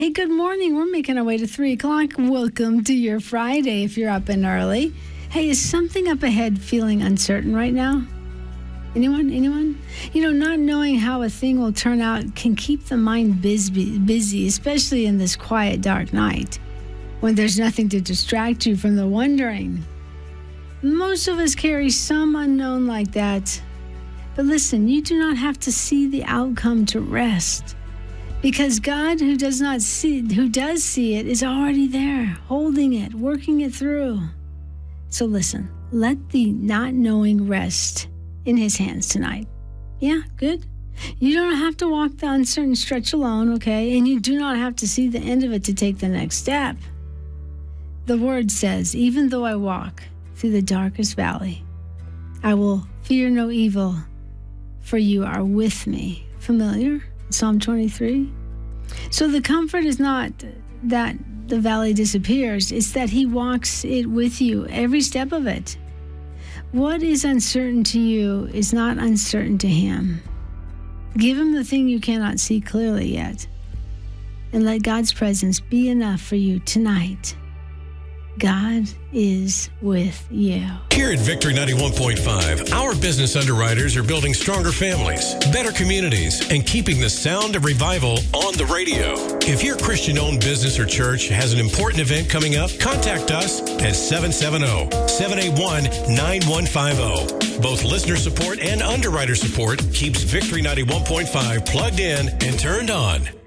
Hey, good morning. We're making our way to 3 o'clock. Welcome to your Friday if you're up and early. Hey, is something up ahead feeling uncertain right now? Anyone? Not knowing how a thing will turn out can keep the mind busy, especially in this quiet, dark night when there's nothing to distract you from the wondering. Most of us carry some unknown like that. But listen, you do not have to see the outcome to rest. Because God, who does see it, is already there, holding it, working it through. So listen, let the not knowing rest in his hands tonight. Yeah, good. You don't have to walk the uncertain stretch alone, okay? And you do not have to see the end of it to take the next step. The word says, even though I walk through the darkest valley, I will fear no evil, for you are with me. Familiar? Psalm 23. So the comfort is not that the valley disappears. It's that he walks it with you, every step of it. What is uncertain to you is not uncertain to him. Give him the thing you cannot see clearly yet. And let God's presence be enough for you tonight. God is with you. Here at Victory 91.5, our business underwriters are building stronger families, better communities, and keeping the sound of revival on the radio. If your Christian-owned business or church has an important event coming up, contact us at 770-781-9150. Both listener support and underwriter support keeps Victory 91.5 plugged in and turned on.